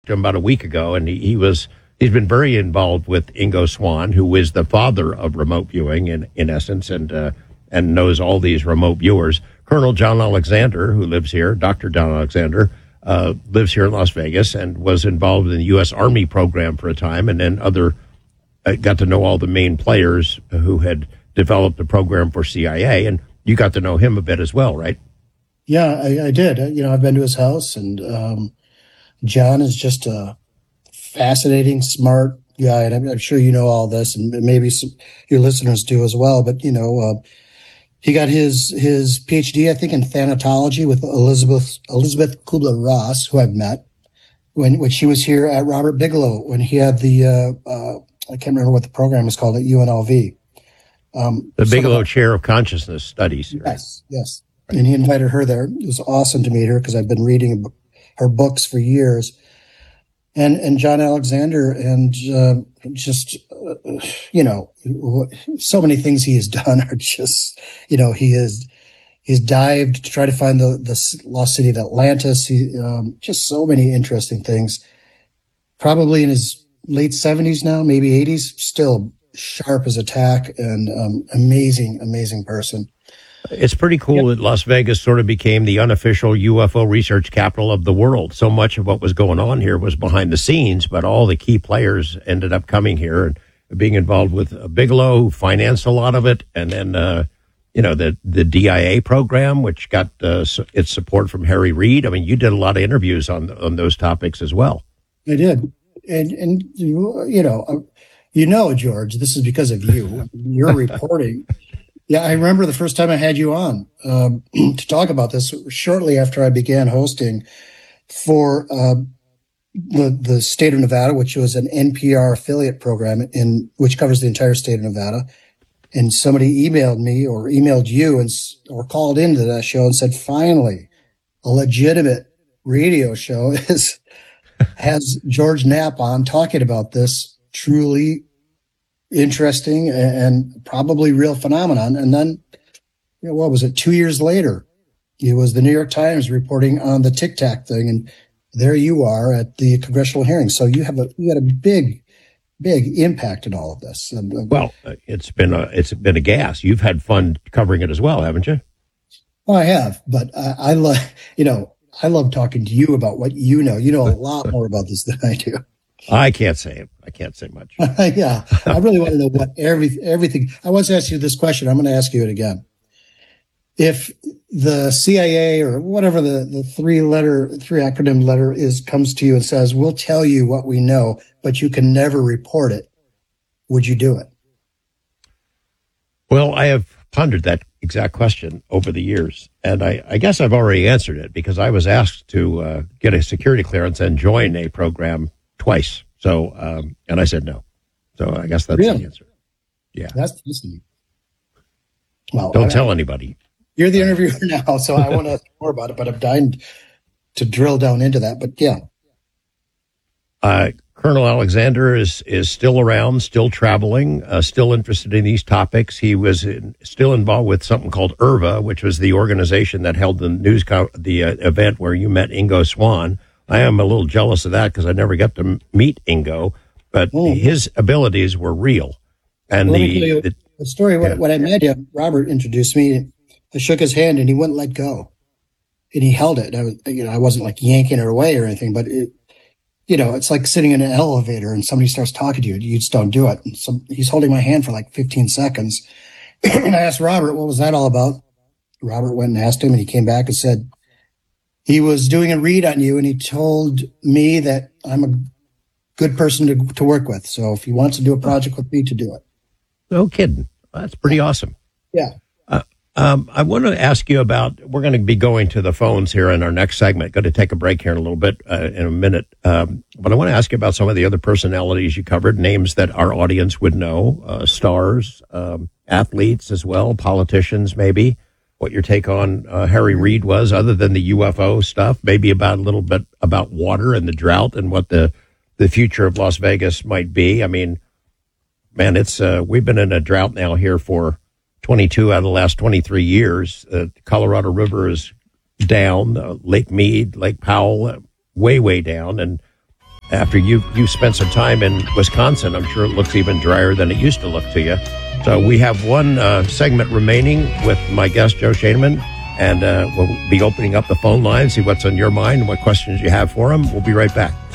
to him about a week ago, and he's been very involved with Ingo Swann, who is the father of remote viewing in essence, and knows all these remote viewers. Colonel John Alexander, who lives here, Dr. John Alexander, lives here in Las Vegas and was involved in the U.S. Army program for a time, and then got to know all the main players who had developed the program for CIA, and you got to know him a bit as well, right? Yeah, I did. I've been to his house, and John is just a fascinating, smart guy, and I'm sure you know all this, and maybe your listeners do as well. But he got his PhD, I think, in thanatology with Elizabeth Kubler-Ross, who I've met when she was here at Robert Bigelow when he had the I can't remember what the program was called at UNLV. The Bigelow Chair of Consciousness Studies. Right? Yes. And he invited her there. It was awesome to meet her because I've been reading her books for years. And John Alexander, and so many things he has done are just, he's dived to try to find the lost city of Atlantis. Just so many interesting things. Probably in his late 70s now, maybe 80s, still sharp as a tack, and amazing person. It's pretty cool that Las Vegas sort of became the unofficial UFO research capital of the world. So much of what was going on here was behind the scenes, but all the key players ended up coming here and being involved with Bigelow, who financed a lot of it, and then the DIA program, which got its support from Harry Reid. I mean, you did a lot of interviews on those topics as well. I did, and George, this is because of you. Your reporting. Yeah, I remember the first time I had you on to talk about this shortly after I began hosting for the state of Nevada, which was an NPR affiliate program which covers the entire state of Nevada. And somebody emailed me or emailed you or called into that show and said, finally, a legitimate radio show has George Knapp on talking about this truly interesting and probably real phenomenon. And then, what was it? 2 years later, it was the New York Times reporting on the Tic Tac thing, and there you are at the congressional hearing. So you had a big impact in all of this. Well, it's been a gas. You've had fun covering it as well, haven't you? Well, I have, but I love talking to you about what you know. You know a lot more about this than I do. I can't say much. Yeah, I really want to know what everything. I once asked you this question. I'm going to ask you it again. If the CIA or whatever the three acronym letter is comes to you and says, "We'll tell you what we know, but you can never report it," would you do it? Well, I have pondered that exact question over the years, and I guess I've already answered it because I was asked to get a security clearance and join a program twice. So, and I said no. So I guess that's the answer. Yeah. That's listening. Well, don't tell anybody. You're the interviewer now, so I want to ask more about it, but I'm dying to drill down into that. But yeah. Colonel Alexander is still around, still traveling, still interested in these topics. He was still involved with something called IRVA, which was the organization that held the event where you met Ingo Swann. I am a little jealous of that because I never got to meet Ingo, but his abilities were real. And the story, when I met him, Robert introduced me. I shook his hand and he wouldn't let go. And he held it. I wasn't like yanking it away or anything, but it's like sitting in an elevator and somebody starts talking to you. You just don't do it. And so he's holding my hand for like 15 seconds. And I asked Robert, what was that all about? Robert went and asked him, and he came back and said, he was doing a read on you, and he told me that I'm a good person to work with. So if he wants to do a project with me, to do it. No kidding. That's pretty awesome. Yeah. I want to ask you we're going to be going to the phones here in our next segment. Going to take a break here in a little bit, in a minute. But I want to ask you about some of the other personalities you covered, names that our audience would know, stars, athletes as well, politicians maybe. What your take on Harry Reid was, other than the UFO stuff, maybe a little bit about water and the drought and what the future of Las Vegas might be. I mean, man, we've been in a drought now here for 22 out of the last 23 years. The Colorado River is down, Lake Mead, Lake Powell, way down, and after you spent some time in Wisconsin, I'm sure it looks even drier than it used to look to you. So we have one segment remaining with my guest, Joe Schoeneman, and we'll be opening up the phone line, see what's on your mind and what questions you have for him. We'll be right back.